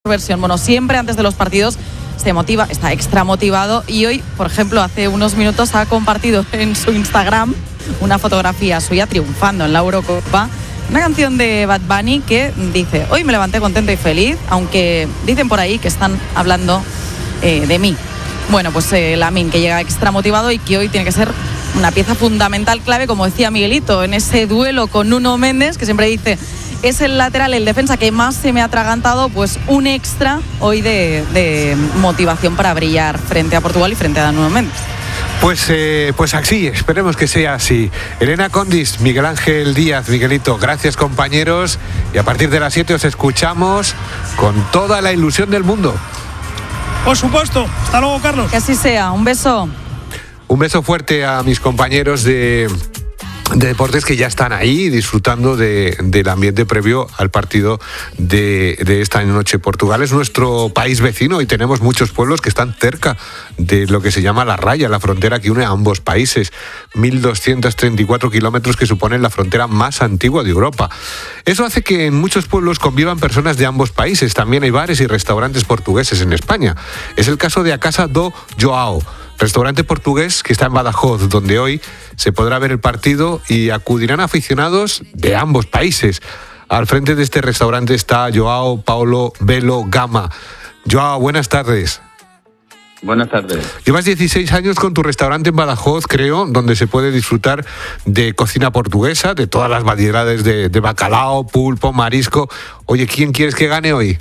versión. Bueno, siempre antes de los partidos se motiva, está extra motivado y hoy, por ejemplo, hace unos minutos ha compartido en su Instagram una fotografía suya triunfando en la Eurocopa. Una canción de Bad Bunny que dice: hoy me levanté contento y feliz, aunque dicen por ahí que están hablando de mí. Bueno, pues Lamine, que llega extra motivado y que hoy tiene que ser una pieza fundamental, clave, como decía Miguelito, en ese duelo con Nuno Méndez, que siempre dice: es el lateral, el defensa que más se me ha atragantado, pues un extra hoy de motivación para brillar frente a Portugal y frente a Nuno Méndez. Pues así, esperemos que sea así. Elena Condis, Miguel Ángel Díaz, Miguelito, gracias compañeros, y a partir de las 7 os escuchamos con toda la ilusión del mundo. Por supuesto. Hasta luego, Carlos. Que así sea. Un beso. Un beso fuerte a mis compañeros de deportes que ya están ahí disfrutando del ambiente previo al partido de esta noche. Portugal es nuestro país vecino y tenemos muchos pueblos que están cerca de lo que se llama la raya, la frontera que une a ambos países. 1.234 kilómetros que suponen la frontera más antigua de Europa. Eso hace que en muchos pueblos convivan personas de ambos países. También hay bares y restaurantes portugueses en España. Es el caso de A Casa do Joao, restaurante portugués que está en Badajoz, donde hoy se podrá ver el partido y acudirán aficionados de ambos países. Al frente de este restaurante está Joao Paulo Belo Gama. Joao, buenas tardes. Buenas tardes. Llevas 16 años con tu restaurante en Badajoz, creo, donde se puede disfrutar de cocina portuguesa, de todas las variedades de bacalao, pulpo, marisco. Oye, ¿quién quieres que gane hoy?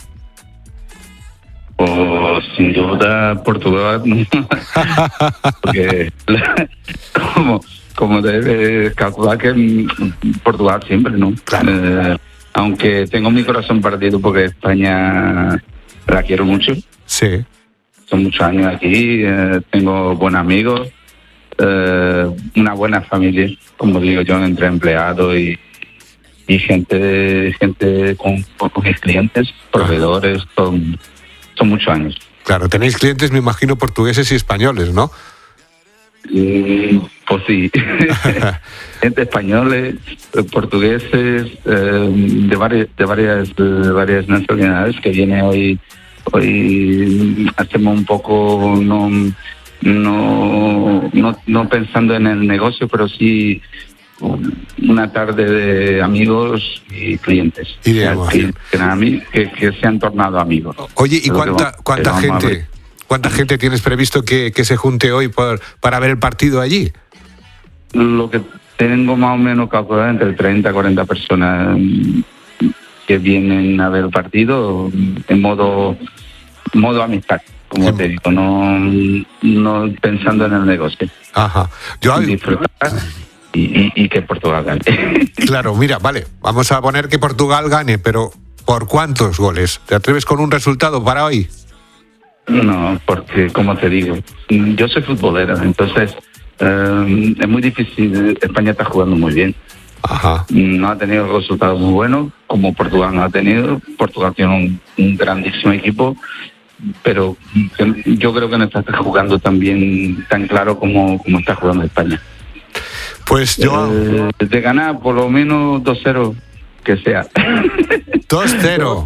Pues sin duda Portugal, porque como debes calcular que Portugal siempre, ¿no? Claro. Aunque tengo mi corazón partido porque España la quiero mucho. Sí. Son muchos años aquí, tengo buenos amigos, una buena familia, como digo yo, entre empleados y gente con mis clientes, proveedores, son muchos años. Claro, tenéis clientes, me imagino, portugueses y españoles, ¿no? Pues sí. Gente españoles, portugueses, de varias nacionalidades que viene hoy hacemos un poco no pensando en el negocio, pero sí una tarde de amigos y clientes. Y de que se han tornado amigos. Oye, ¿y cuánta gente tienes previsto que se junte hoy para ver el partido allí? Lo que tengo más o menos calculado entre 30 y 40 personas que vienen a ver el partido en modo amistad, como te digo, no pensando en el negocio. Ajá. Disfrutar y que Portugal gane. Claro, mira, vale, vamos a poner que Portugal gane, pero ¿por cuántos goles? ¿Te atreves con un resultado para hoy? No, porque como te digo, yo soy futbolero, entonces es muy difícil. España está jugando muy bien. Ajá. No ha tenido resultados muy buenos como Portugal no ha tenido. Portugal tiene un grandísimo equipo, pero yo creo que no está jugando tan bien, tan claro como está jugando España. Pues yo... de ganar por lo menos 2-0 que sea. 2-0.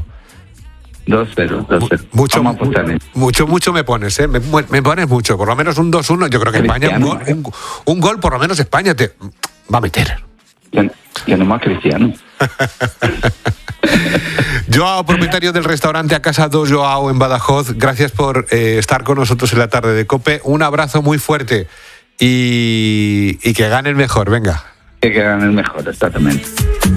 2-0. Mucho me pones, ¿eh? Me pones mucho. Por lo menos un 2-1. Yo creo que España, un gol por lo menos España te va a meter. Que no más Cristiano. Joao, propietario del restaurante A Casa do Joao en Badajoz, gracias por estar con nosotros en la tarde de COPE. Un abrazo muy fuerte y que gane el mejor, venga. Que gane el mejor, exactamente.